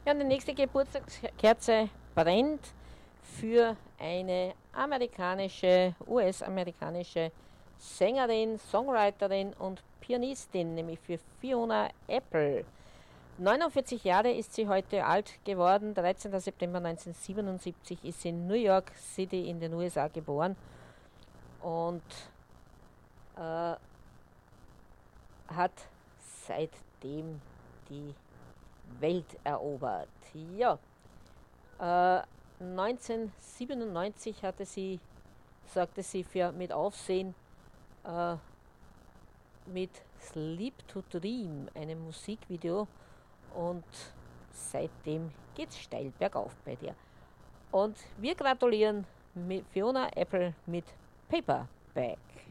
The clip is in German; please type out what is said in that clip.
Ja, und die nächste Geburtstagskerze brennt für eine US-amerikanische Sängerin, Songwriterin und Pianistin, nämlich für Fiona Apple. 49 Jahre ist sie heute alt geworden. 13. September 1977 ist sie in New York City in den USA geboren und hat seitdem die Welt erobert. Ja, 1997 sorgte sie mit Aufsehen mit Sleep to Dream, einem Musikvideo, und seitdem geht's steil bergauf bei dir. Und wir gratulieren mit Fiona Apple mit Paperback.